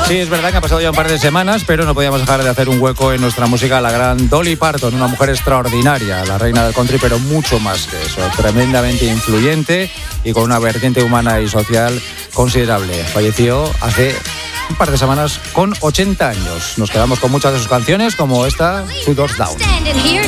Sí, es verdad que ha pasado ya un par de semanas, pero no podíamos dejar de hacer un hueco en nuestra música a la gran Dolly Parton, una mujer extraordinaria, la reina del country, pero mucho más que eso, tremendamente influyente y con una vertiente humana y social considerable. Falleció hace un par de semanas con 80 años. Nos quedamos con muchas de sus canciones, como esta, Two Doors Down.